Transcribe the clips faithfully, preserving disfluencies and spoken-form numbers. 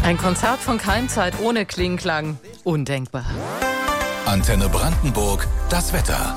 Ein Konzert von Keimzeit ohne Klingklang. Undenkbar. Antenne Brandenburg, das Wetter.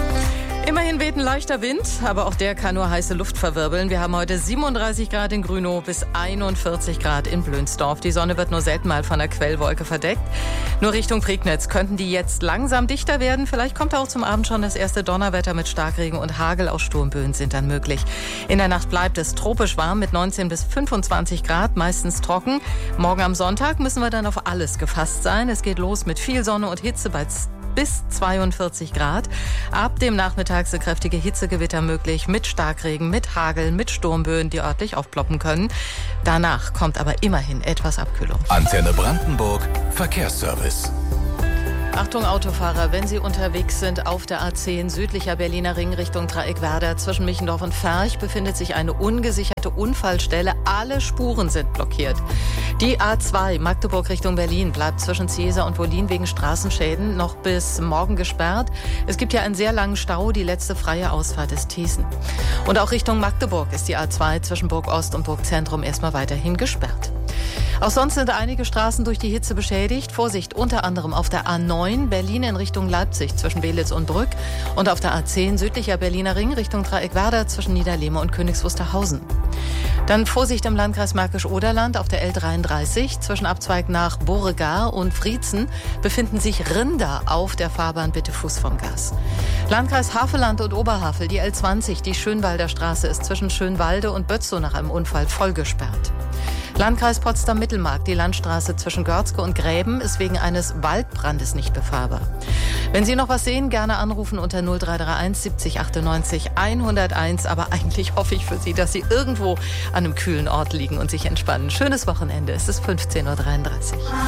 Immerhin weht ein leichter Wind, aber auch der kann nur heiße Luft verwirbeln. Wir haben heute siebenunddreißig Grad in Grünow bis einundvierzig Grad in Blönsdorf. Die Sonne wird nur selten mal von einer Quellwolke verdeckt. Nur Richtung Prignitz könnten die jetzt langsam dichter werden. Vielleicht kommt auch zum Abend schon das erste Donnerwetter mit Starkregen und Hagel. Auch Sturmböen sind dann möglich. In der Nacht bleibt es tropisch warm mit neunzehn bis fünfundzwanzig Grad, meistens trocken. Morgen am Sonntag müssen wir dann auf alles gefasst sein. Es geht los mit viel Sonne und Hitze bei bis zweiundvierzig Grad. Ab dem Nachmittag sind kräftige Hitzegewitter möglich mit Starkregen, mit Hagel, mit Sturmböen, die örtlich aufploppen können. Danach kommt aber immerhin etwas Abkühlung. Antenne Brandenburg, Verkehrsservice. Achtung Autofahrer, wenn Sie unterwegs sind auf der A zehn südlicher Berliner Ring Richtung Dreieckwerder zwischen Michendorf und Ferch befindet sich eine ungesicherte Unfallstelle. Alle Spuren sind blockiert. Die A zwei Magdeburg Richtung Berlin bleibt zwischen Ziesa und Wollin wegen Straßenschäden noch bis morgen gesperrt. Es gibt ja einen sehr langen Stau. Die letzte freie Ausfahrt ist Thießen. Und auch Richtung Magdeburg ist die A zwei zwischen Burg Ost und Burg Zentrum erstmal weiterhin gesperrt. Auch sonst sind einige Straßen durch die Hitze beschädigt. Vorsicht, unter anderem auf der A neun Berlin in Richtung Leipzig zwischen Belitz und Brück und auf der A zehn südlicher Berliner Ring Richtung Dreieckwerder zwischen Niederlehme und Königs Wusterhausen. Dann Vorsicht im Landkreis Märkisch-Oderland auf der L dreiunddreißig zwischen Abzweig nach Beauregard und Friezen befinden sich Rinder auf der Fahrbahn, bitte Fuß vom Gas. Landkreis Havelland und Oberhavel, die L zwanzig, die Schönwalder Straße ist zwischen Schönwalde und Bötzow nach einem Unfall voll gesperrt. Landkreis Potsdam-Mittelmark, die Landstraße zwischen Görzke und Gräben ist wegen eines Waldbrandes nicht befahrbar. Wenn Sie noch was sehen, gerne anrufen unter null drei drei eins siebzig achtundneunzig hunderteins. Aber eigentlich hoffe ich für Sie, dass Sie irgendwo an einem kühlen Ort liegen und sich entspannen. Schönes Wochenende. Es ist fünfzehn Uhr dreiunddreißig.